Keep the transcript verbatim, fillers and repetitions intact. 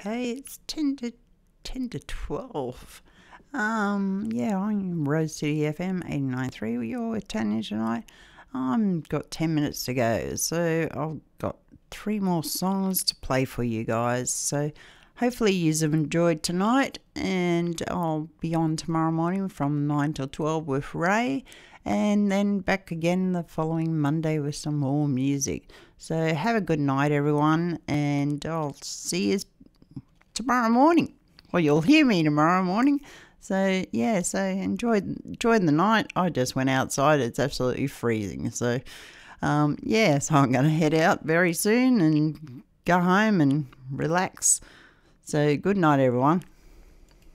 Okay, it's ten to ten to twelve. Um, yeah, I'm Rose City F M eighty-nine point three. You're with Tanya tonight. I've got ten minutes to go, so I've got three more songs to play for you guys. So hopefully you've enjoyed tonight, and I'll be on tomorrow morning from nine till twelve with Ray, and then back again the following Monday with some more music. So have a good night, everyone, and I'll see you tomorrow morning. Well, you'll hear me tomorrow morning. So yeah, so enjoy enjoy the night. I just went outside. It's absolutely freezing. So um, yeah, so I'm going to head out very soon and go home and relax. So good night, everyone.